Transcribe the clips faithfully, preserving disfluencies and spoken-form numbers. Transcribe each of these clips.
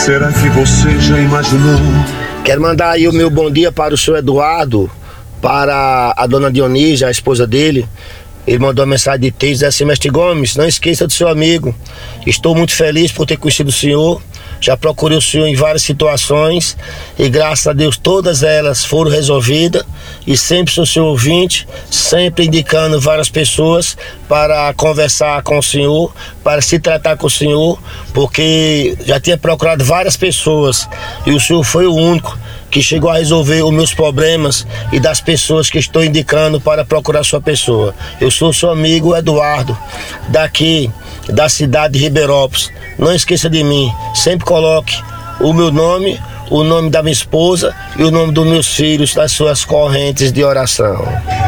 Será que você já imaginou? Quero mandar aí o meu bom dia para o senhor Eduardo, para a dona Dionísia, a esposa dele. Ele mandou uma mensagem de texto, diz assim: mestre Gomes, não esqueça do seu amigo. Estou muito feliz por ter conhecido o senhor. Já procurei o senhor em várias situações e graças a Deus todas elas foram resolvidas. E sempre sou seu ouvinte, sempre indicando várias pessoas para conversar com o senhor, para se tratar com o senhor, porque já tinha procurado várias pessoas e o senhor foi o único que chegou a resolver os meus problemas e das pessoas que estou indicando para procurar sua pessoa. Eu sou seu amigo Eduardo, daqui da cidade de Ribeirópolis. Não esqueça de mim, sempre coloque o meu nome, o nome da minha esposa e o nome dos meus filhos nas suas correntes de oração.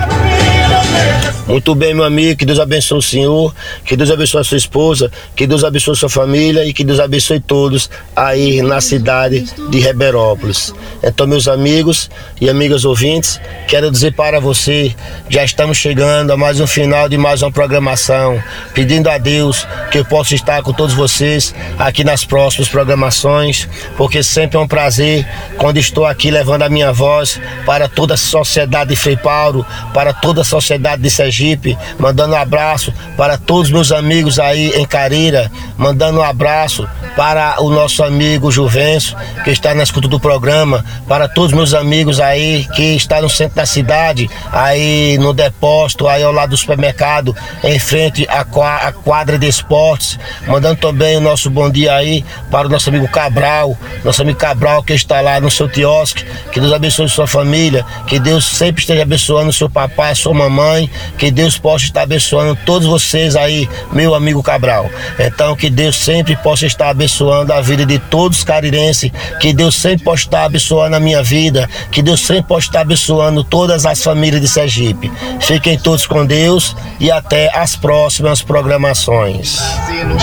Muito bem, meu amigo, que Deus abençoe o senhor, que Deus abençoe a sua esposa, que Deus abençoe a sua família e que Deus abençoe todos aí na cidade de Ribeirópolis. Então, meus amigos e amigas ouvintes, quero dizer para você, já estamos chegando a mais um final de mais uma programação, pedindo a Deus que eu possa estar com todos vocês aqui nas próximas programações, porque sempre é um prazer quando estou aqui levando a minha voz para toda a sociedade de Frei Paulo, para toda a sociedade de Sergipe, mandando um abraço para todos meus amigos aí em Carira, mandando um abraço para o nosso amigo Juvencio, que está na escuta do programa, para todos meus amigos aí que estão no centro da cidade, aí no depósito, aí ao lado do supermercado, em frente à quadra de esportes, mandando também o nosso bom dia aí para o nosso amigo Cabral, nosso amigo Cabral que está lá no seu quiosque. Que Deus abençoe sua família, que Deus sempre esteja abençoando seu papai, sua mamãe, que Deus possa estar abençoando todos vocês aí, meu amigo Cabral. Então que Deus sempre possa estar abençoando a vida de todos os carirenses, que Deus sempre possa estar abençoando a minha vida, que Deus sempre possa estar abençoando todas as famílias de Sergipe. Fiquem todos com Deus e até as próximas programações.